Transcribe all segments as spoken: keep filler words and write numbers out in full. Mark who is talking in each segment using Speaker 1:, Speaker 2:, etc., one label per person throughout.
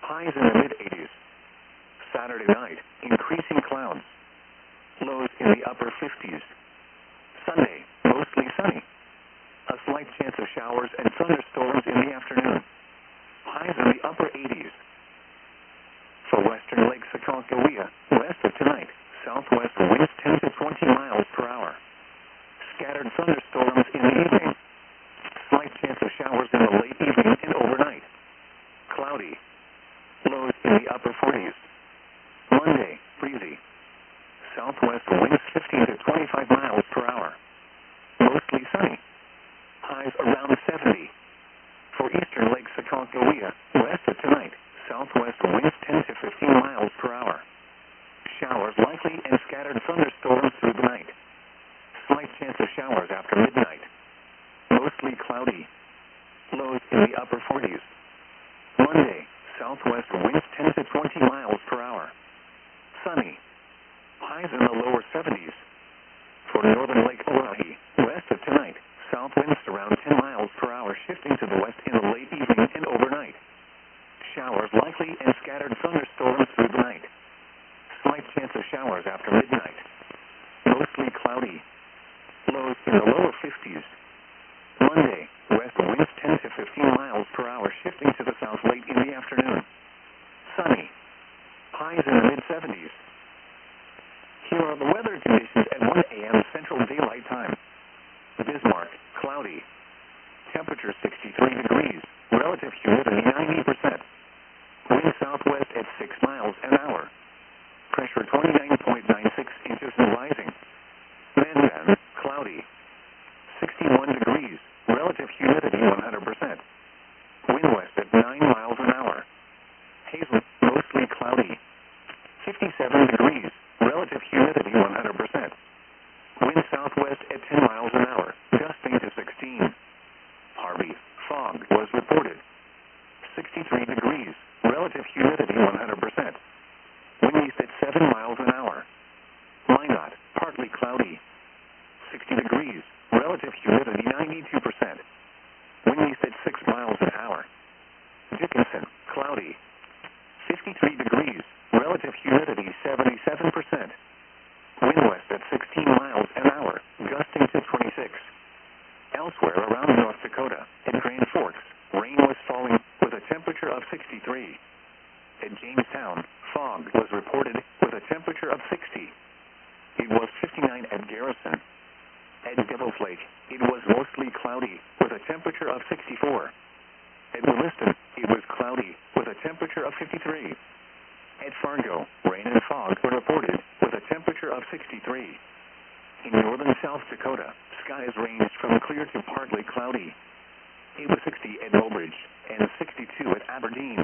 Speaker 1: Highs in the mid-eighties. Saturday night, increasing clouds. Lows in the upper fifties. Sunday, mostly sunny. A slight chance of showers and thunderstorms in the afternoon. Highs in the upper eighties. For western Lake Sakoncohia, west of tonight, southwest winds ten to twenty miles per hour. Scattered thunderstorms in the evening. Slight chance of showers in the late evening and overnight. Cloudy. Lows in the upper forties. Monday, breezy. Southwest winds fifteen to twenty-five miles per hour. Mostly sunny. Highs around seventy. For eastern Lake Sakoncohia, west of tonight, southwest winds ten to fifteen miles per hour. Showers likely and scattered thunderstorms through the night. Slight chance of showers after midnight. Mostly cloudy. Lows in the upper forties. Monday, southwest winds ten to twenty miles per hour. Sunny. Highs in the lower seventies. For northern Lake Oahe, west of tonight, south winds around ten miles per hour shifting to the west in the late evening and overnight. Showers likely and scattered thunderstorms through the night. Slight chance of showers after midnight. Mostly cloudy. Lows in the lower fifties. Monday, west winds ten to fifteen miles per hour shifting to the south late in the afternoon. Sunny. Highs in the mid-seventies. Here are the weather conditions at one a m Central Daylight Time. Bismarck, cloudy. Temperature sixty-three degrees. Relative humidity ninety percent. Wind southwest at six miles an hour. Pressure twenty-nine point nine six inches and rising. Mandan, cloudy. sixty-one degrees. Relative humidity one hundred percent. Wind west at nine miles an hour. Hazel, mostly cloudy. fifty-seven degrees. Relative humidity one hundred percent. Wind southwest at ten miles an hour, gusting to sixteen. Harvey, fog was reported. sixty-three degrees. Relative humidity one hundred percent. Wind east at seven miles an hour. Minot, partly cloudy. sixty degrees. Relative humidity ninety-two percent. Wind east at six miles an hour. Dickinson, cloudy. fifty-three degrees. Relative humidity seventy-seven percent. Wind west at sixteen miles an hour, gusting to twenty-six. Elsewhere around North Dakota, at Grand Forks, rain was falling with a temperature of sixty-three. At Jamestown, fog was reported with a temperature of sixty. It was fifty-nine at Garrison. At Devil's Lake, it was mostly cloudy with a temperature of sixty-four. At Williston, it was cloudy with a temperature of fifty-three. At Fargo, rain and fog were reported with a temperature of sixty-three. In northern South Dakota, skies ranged from clear to partly cloudy. It was sixty at Mobridge and sixty-two at Aberdeen.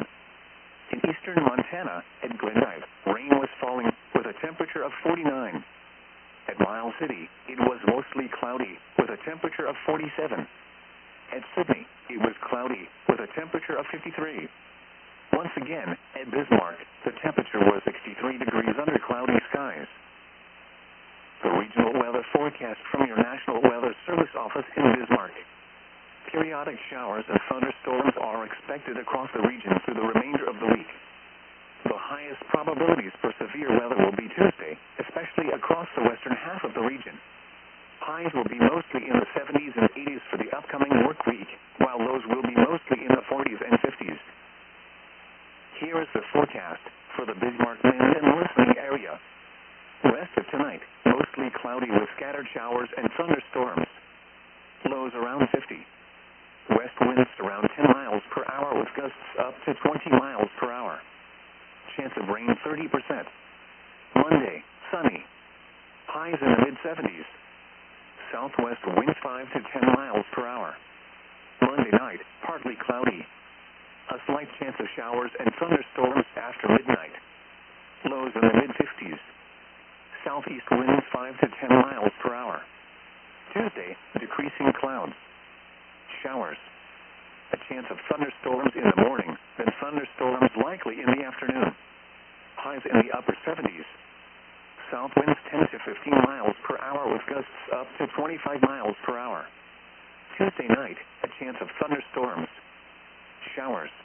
Speaker 1: In eastern Montana, at Glendive, rain was falling with a temperature of forty-nine. At Miles City, it was mostly cloudy with a temperature of forty-seven. At Sydney, it was cloudy with a temperature of fifty-three. Once again, at Bismarck, the temperature was sixty-three degrees under cloudy skies. The regional weather forecast from your National Weather Service office in Bismarck. Periodic showers and thunderstorms are expected across the region through the remainder of the week. The highest probabilities for severe weather will be Tuesday, especially across the western half of the region. Highs will be mostly in the seventies and eighties for the upcoming work week, while lows will be mostly in the forties and fifties. Here is the forecast for the Bismarck Land and listening area. West of tonight, mostly cloudy with scattered showers and thunderstorms. Lows around fifty. West winds around ten miles per hour with gusts up to twenty miles per hour. Chance of rain thirty percent. Monday, sunny. Highs in the mid-seventies. Southwest winds five to ten miles per hour. Monday night, partly cloudy. A slight chance of showers and thunderstorms after midnight. Lows in the mid-fifties. Southeast winds five to ten miles per hour. Tuesday, decreasing clouds. Showers. A chance of thunderstorms in the morning, then thunderstorms likely in the afternoon. Highs in the upper seventies. South winds ten to fifteen miles per hour with gusts up to twenty-five miles per hour. Tuesday night, a chance of thunderstorms. Showers.